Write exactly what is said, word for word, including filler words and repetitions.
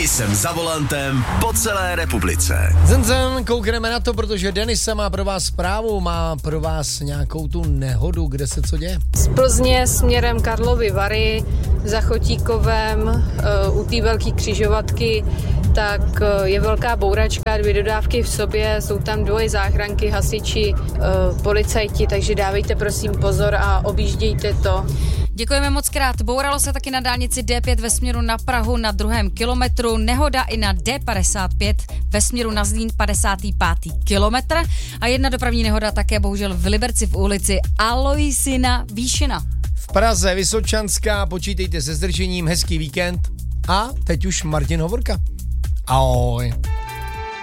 Denisem za volantem po celé republice. Zen, zen, koukneme na to, protože Denisa má pro vás zprávu, má pro vás nějakou tu nehodu, kde se co děje. Z Plzně směrem Karlovy Vary za Chotíkovem uh, u té velké křižovatky tak uh, je velká bouračka, dvě dodávky v sobě, jsou tam dvoje záchranky, hasiči, uh, policajti, takže dávejte prosím pozor a objíždějte to. Děkujeme moc krát. Bouralo se taky na dálnici D pět ve směru na Prahu na druhém kilometru, nehoda i na D padesát pět ve směru na Zlín padesátý pátý kilometr a jedna dopravní nehoda také bohužel v Liberci v ulici Aloisina Výšina. V Praze Vysočanská, počítejte se zdržením, hezký víkend a teď už Martin Hovorka. Ahoj.